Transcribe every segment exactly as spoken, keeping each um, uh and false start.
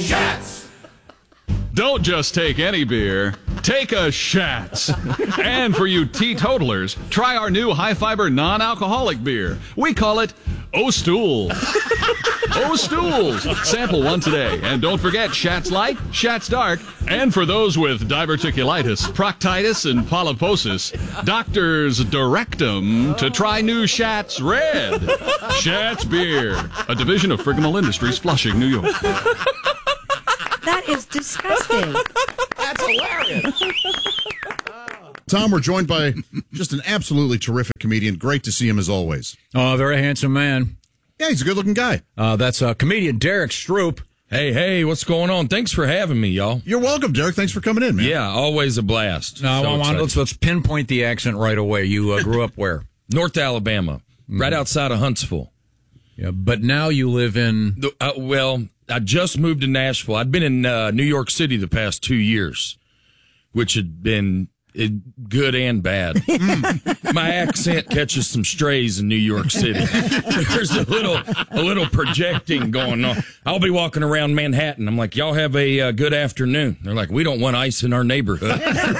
Schatz! Don't just take any beer, take a Schatz. And for you teetotalers, try our new high-fiber non-alcoholic beer. We call it O-Stools. O-Stools. Sample one today. And don't forget Schatz Light, Schatz Dark, and for those with diverticulitis, proctitis, and polyposis, doctors direct them to try new Schatz Red. Schatz Beer, a division of Frigamel Industries, Flushing, New York. That is disgusting. That's hilarious. Tom, we're joined by just an absolutely terrific comedian. Great to see him as always. Oh, very handsome man. Yeah, he's a good-looking guy. Uh, that's uh, comedian Derek Stroop. Hey, hey, what's going on? Thanks for having me, y'all. You're welcome, Derek. Thanks for coming in, man. Yeah, always a blast. No, So I want, excited. let's, let's pinpoint the accent right away. You uh, grew up where? North Alabama, Mm-hmm. right outside of Huntsville. Yeah, but now you live in... The, uh, well, I just moved to Nashville. I'd been in uh, New York City the past two years, which had been uh, good and bad. My accent catches some strays in New York City. There's a little a little projecting going on. I'll be walking around Manhattan. I'm like, y'all have a uh, good afternoon. They're like, we don't want ice in our neighborhood.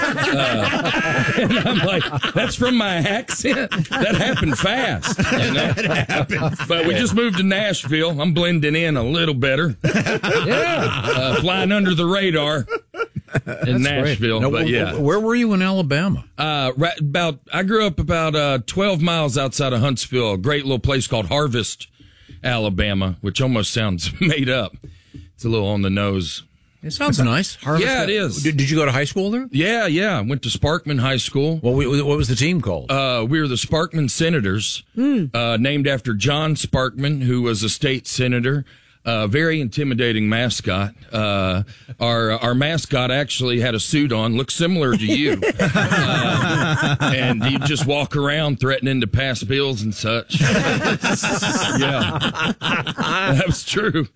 Uh, and I'm like, that's from my accent? That happened fast. You know? That happened. But we just moved to Nashville. I'm blending in a little better. Yeah. Uh, flying under the radar in Nashville. No, but wh- yeah. Where were you in Alabama? Uh, right about, I grew up about uh, twelve miles outside of Huntsville, a great little place called Harvest, Alabama, which almost sounds made up. It's a little on the nose. It sounds nice. Harvest. Yeah, it is. Did, did you go to high school there? Yeah, yeah. I went to Sparkman High School. What, we- what was the team called? Uh, we were the Sparkman Senators, uh, named after John Sparkman, who was a state senator. Uh, very intimidating mascot. Uh, our our mascot actually had a suit on, looked similar to you, uh, and he'd just walk around threatening to pass bills and such. Yeah, that was true.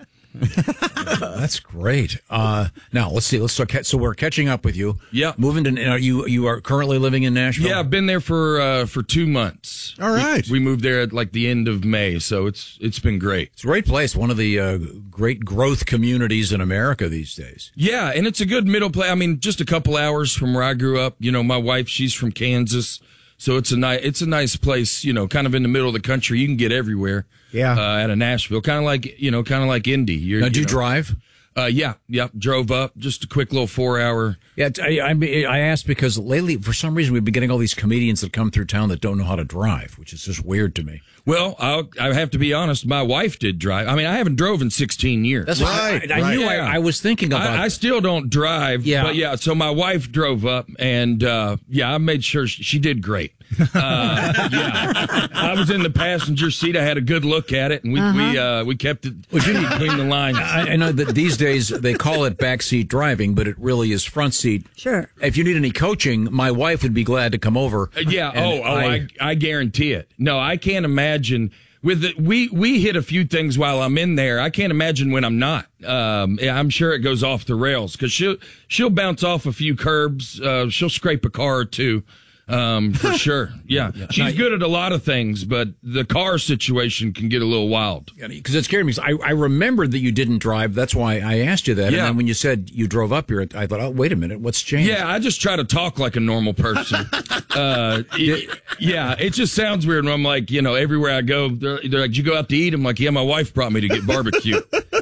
That's great. Uh, now let's see. Let's start. So we're catching up with you. Yeah. Moving to. Are you you are currently living in Nashville? Yeah, I've been there for uh, for two months. All right. We, we moved there at like the end of May, so it's it's been great. It's a great place. One of the uh, great growth communities in America these days. Yeah, and it's a good middle place. I mean, just a couple hours from where I grew up. You know, my wife, she's from Kansas, so it's a nice it's a nice place. You know, kind of in the middle of the country. You can get everywhere. Yeah. Uh, out of Nashville, kind of like you know, kind of like Indy. You're, Now, do you know, drive? Uh, yeah, yeah. Drove up, just a quick little four hour. Yeah, I, I I asked because lately, for some reason, we've been getting all these comedians that come through town that don't know how to drive, which is just weird to me. Well, I'll, I have to be honest. My wife did drive. I mean, I haven't drove in sixteen years. That's right. I, I, I knew Yeah. I, I was thinking about. I, I still don't drive. Yeah. But yeah, so my wife drove up, and uh, yeah, I made sure she, she did great. Uh, yeah, I was in the passenger seat. I had a good look at it, and we we uh, we kept it between the lines. I, I know that these days they call it backseat driving, but it really is front seat. Sure. If you need any coaching, my wife would be glad to come over. Uh, yeah. And Oh, oh, I, I guarantee it. No, I can't imagine. With the, we we hit a few things while I'm in there. I can't imagine when I'm not. Um, yeah, I'm sure it goes off the rails because she'll she'll bounce off a few curbs. Uh, she'll scrape a car or two. Um, for sure. Yeah. She's good at a lot of things, but the car situation can get a little wild. Because it scared me. 'Cause I, I remembered that you didn't drive. That's why I asked you that. Yeah. And then when you said you drove up here, I thought, oh, wait a minute, what's changed? Yeah, I just try to talk like a normal person. uh, it- yeah, it just sounds weird when I'm like, you know, everywhere I go, they're, they're like, did you go out to eat? I'm like, yeah, my wife brought me to get barbecue.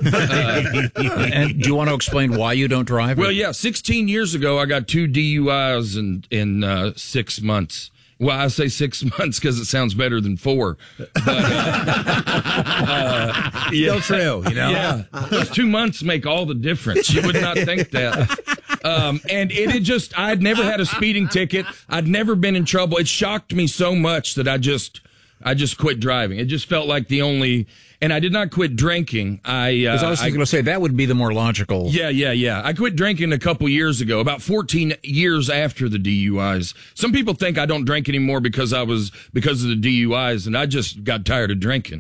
Uh, And do you want to explain why you don't drive? well, yeah, sixteen years ago, I got two D U Is in, in uh, six months. Well, I say six months because it sounds better than four. But, uh, uh, yeah. Still true, you know? Yeah, those two months make all the difference. You would not think that. Um, and it had just, I'd never had a speeding ticket. I'd never been in trouble. It shocked me so much that I just, I just quit driving. It just felt like the only, and I did not quit drinking. I, uh, Because I was thinking to say that would be the more logical. yeah, yeah, yeah. I quit drinking a couple years ago, about fourteen years after the D U Is. Some people think I don't drink anymore because I was, because of the D U Is, and I just got tired of drinking.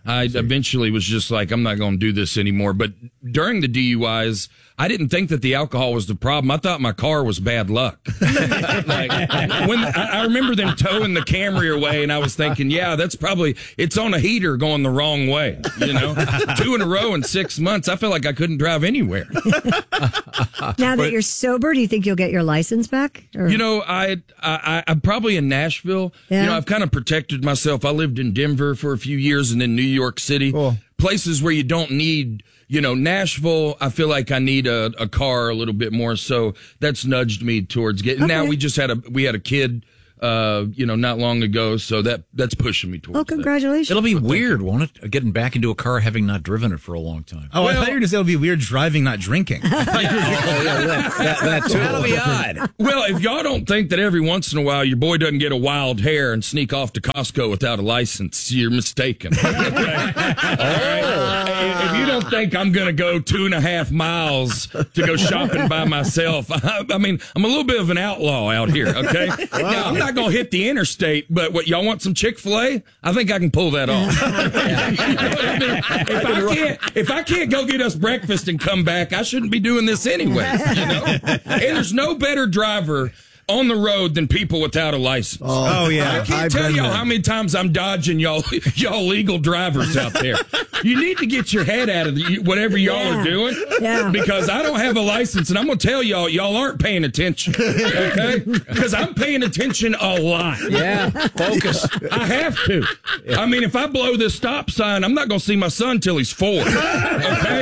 I eventually was just like, I'm not going to do this anymore. But during the D U Is, I didn't think that the alcohol was the problem. I thought my car was bad luck. Like, when I, I remember them towing the Camry away, and I was thinking, yeah, that's probably, it's on a heater going the wrong way. You know, two in a row in six months. I felt like I couldn't drive anywhere. Now that you're sober, do you think you'll get your license back? Or? You know, I, I, I'm probably in Nashville. Yeah. You know, I've kind of protected myself. I lived in Denver for a few years and then New York City. Cool. Places where you don't need, you know, Nashville, I feel like I need a, a car a little bit more. So that's nudged me towards getting. Okay. Now we just had a, we had a kid, uh, you know, not long ago. So that, that's pushing me towards Well, congratulations. It'll be weird, won't it? Getting back into a car having not driven it for a long time. Oh, I Well- thought you were going to say it'll be weird driving, not drinking. Oh, yeah, that, that, that too. That'll be odd. that. Well, if y'all don't think that every once in a while your boy doesn't get a wild hair and sneak off to Costco without a license, you're mistaken. Okay? All right? If you don't think I'm going to go two and a half miles to go shopping by myself, I, I mean, I'm a little bit of an outlaw out here, okay? Now, I'm not going to hit the interstate, but what, y'all want some Chick-fil-A? I think I can pull that off. You know what I mean? If I can't, if I can't go get us breakfast and come back, I shouldn't be doing this anyway, you know? And there's no better driver on the road than people without a license. Oh, yeah. I can't I've tell been y'all there. how many times I'm dodging y'all y'all legal drivers out there. You need to get your head out of the, whatever y'all Yeah. are doing, Yeah. because I don't have a license, and I'm going to tell y'all, y'all aren't paying attention, okay? Because I'm paying attention a lot. Yeah, focus. I have to. I mean, if I blow this stop sign, I'm not going to see my son till he's four. Okay?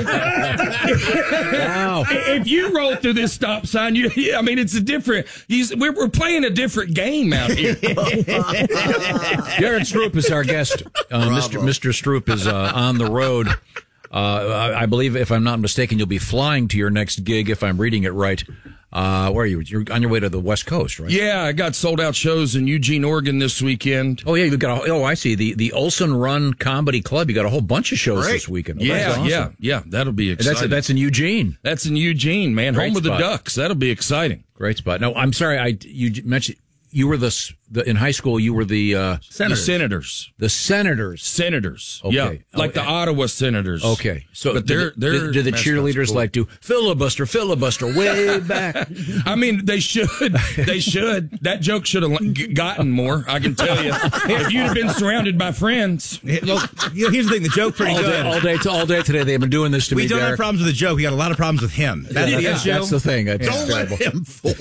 Wow. If you roll through this stop sign, you, I mean, it's a different. You, we're, we're playing a different game out here. Derek Stroop is our guest. Uh, Mister Mister Stroop is uh, on the road. Uh, I, I believe, if I'm not mistaken, you'll be flying to your next gig, if I'm reading it right. Uh, where are you? You're on your way to the West Coast, right? Yeah, I got sold out shows in Eugene, Oregon this weekend. Oh, yeah, you've got a, oh, I see. The the Olson Run Comedy Club. You got a whole bunch of shows Great. this weekend. Oh, Yeah, that's awesome. yeah, yeah. That'll be And exciting. That's, that's in Eugene. That's in Eugene, man. Great Home of the spot. Ducks. That'll be exciting. Great spot. No, I'm sorry. I you mentioned you were the, s- the in high school. You were the uh, The Senators. the Senators. Senators. Okay. Yeah, like Oh, the uh, Ottawa Senators. Okay, so but do they're the, they're do, do the mascot's cheerleaders cool. like to filibuster, filibuster way back? I mean, they should. They should. That joke should have g- gotten more. I can tell you. If you'd have been surrounded by friends. Well, you know, here's the thing. The joke pretty all day, good. all day, to, all day today. They've been doing this to We me. don't have Derek. problems with the joke. We got a lot of problems with him. That's Yeah, the that's, issue. that's the thing. That's Don't let terrible. him fool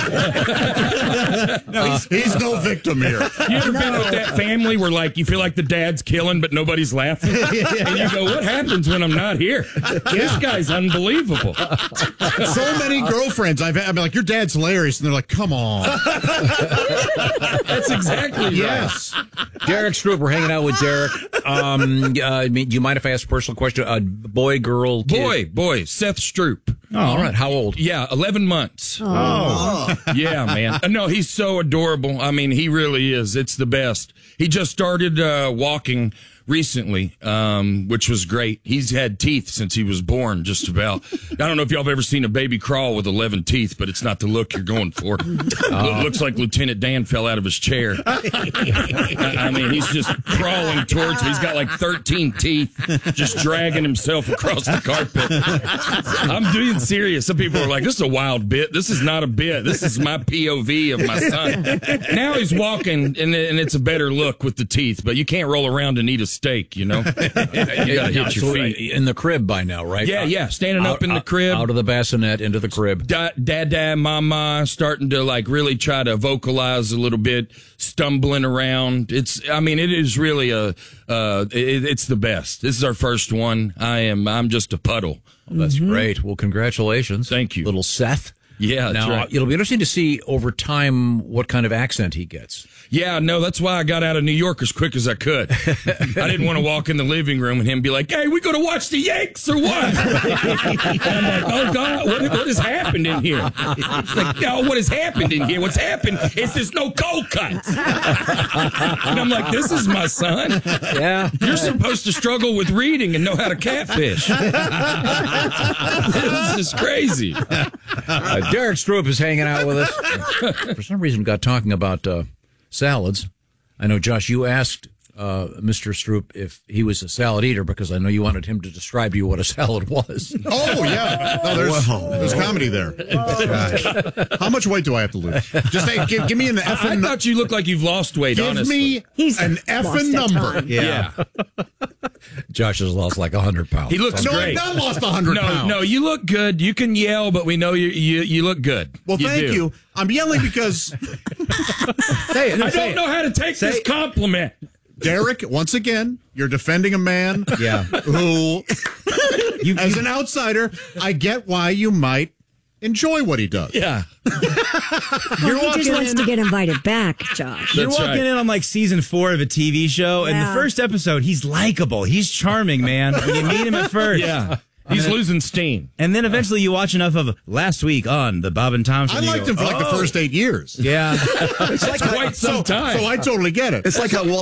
you. no, he's, he's no victim here. You ever been with that family where, like, you feel like the dad's killing, but nobody's laughing? And you go, what happens when I'm not here? This guy's unbelievable. So many girlfriends I've had, I'm like, your dad's hilarious. And they're like, come on. That's exactly right. Yes. Derek Stroop, we're hanging out with Derek. Um, uh, I mean, do you mind if I ask a personal question? Uh, boy, girl, kid? Boy, boy, Seth Stroop. Oh, all right. How old? Yeah, eleven months. Oh. Yeah, man. No, he's so adorable. I mean, he really is. It's the best. He just started uh, walking recently, um, which was great. He's had teeth since he was born, just about. I don't know if y'all have ever seen a baby crawl with eleven teeth, but it's not the look you're going for. It looks like Lieutenant Dan fell out of his chair. I, I mean, he's just crawling towards me. He's got like thirteen teeth, just dragging himself across the carpet. I'm being serious. Some people are like, this is a wild bit. This is not a bit. This is my P O V of my son. Now he's walking, and, and it's a better look with the teeth, but you can't roll around and eat a steak, you know? You gotta hit your So, feet. in the crib by now, right? Yeah, yeah. Standing Out- up in the out- crib. out of the bassinet into the crib. Da- Dada, mama, starting to like really try to vocalize a little bit, stumbling around. It's, I mean, it is really a, uh, it, it's the best. This is our first one. I am, I'm just a puddle. Well, that's great. Well, congratulations. Thank you. Little Seth. Yeah, that's Now, right. it'll be interesting to see over time what kind of accent he gets. Yeah, no, that's why I got out of New York as quick as I could. I didn't want to walk in the living room and him be like, hey, we going to watch the Yanks or what? And I'm like, oh, God, what, what has happened in here? It's like, no, what has happened in here? What's happened is there's no cold cuts. And I'm like, this is my son. Yeah. You're supposed to struggle with reading and know how to catfish. This is crazy. Uh, Derek Stroop is hanging out with us. For some reason, got talking about uh, salads. I know, Josh, you asked uh, Mister Stroop if he was a salad eater, because I know you wanted him to describe to you what a salad was. Oh, yeah. No, there's, there's comedy there. How much weight do I have to lose? Just hey, give, give me an I effing thought you looked like you've lost weight, Give honestly. me He's an lost effing a number. ton. Yeah. Josh has lost like one hundred pounds. He looks No, I've great. not lost one hundred No, pounds. no, you look good. You can yell, but we know you you, you look good. Well, you thank do. you. I'm yelling because Say it. No, I say don't it. know how to take Say this it. compliment. Derek, once again, you're defending a man Yeah. who, You, as you- an outsider, I get why you might enjoy what he does. Yeah. Well, he just wants to get invited back, Josh. You're That's walking right. in on like season four of a T V show, and Yeah. the first episode, he's likable. He's charming, man. When you meet him at first. Yeah. He's losing steam. And then eventually you watch enough of Last Week on the Bob and Tom show. I and you liked go, him for like the oh. first eight years. Yeah. It's like Quite some So, time. so I totally get it. It's like how Walt